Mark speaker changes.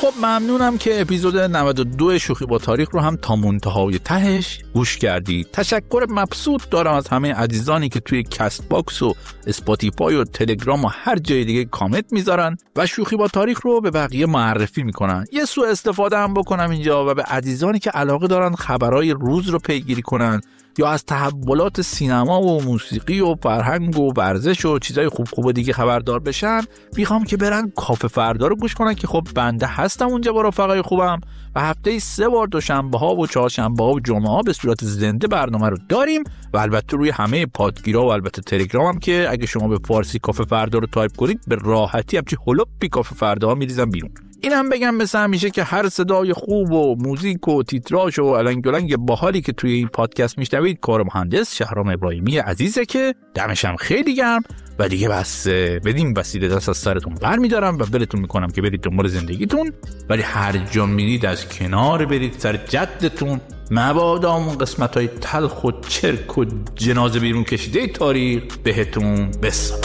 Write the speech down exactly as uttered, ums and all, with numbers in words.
Speaker 1: خب ممنونم که اپیزود نود و دو شوخی با تاریخ رو هم تا منتهای تهش گوش کردید. تشکر مبسوط دارم از همه عزیزانی که توی کست باکس و اسپاتیفای و تلگرام و هر جای دیگه کامنت میذارن و شوخی با تاریخ رو به بقیه معرفی میکنن. یه سوء استفاده هم بکنم اینجا و به عزیزانی که علاقه دارن خبرای روز رو پیگیری کنن یا از تحولات سینما و موسیقی و فرهنگ و ورزش و چیزای خوب خوب دیگه خبردار بشن، میخوام که برن کافه فردا رو گوش کنن که خب بنده هستم اونجا با رفقای خوبم و هفته سه بار دوشنبه ها و چهارشنبه ها و جمعه ها به صورت زنده برنامه رو داریم و البته روی همه پادگیرها و البته تلگرام هم که اگه شما به فارسی کافه فردا رو تایپ کنید به راحتی همچی هلوپی کافه فردا ها میریزن بیرون. اینم بگم مثل همیشه که هر صدای خوب و موزیک و تیتراژ و النگلنگ باحالی که توی این پادکست میشنوید کار مهندس شهرام ابراهیمی عزیزه که دمشم خیلی گرم و دیگه بس بدین وسیله دست از سرتون برمیدارم و بلتون میکنم که برید دنبال زندگیتون، ولی هر جا میرید از کنار برید سر جدتون، مبادا اون قسمت‌های تلخ و چرک و جنازه بیرون کشیده تاریخ بهتون بسازه.